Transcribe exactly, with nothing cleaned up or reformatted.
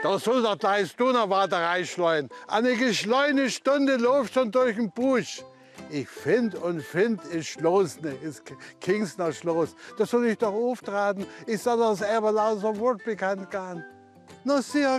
Da soll der gleich Donauwörter reinschleuen. Eine geschleune Stunde läuft schon durch den Busch. Ich find und find ist Schloss, ne, ist Kingsner Schloss. Da soll ich doch auftraten. Ich soll das Eberlauser Wort bekannt gehen. Na, sehr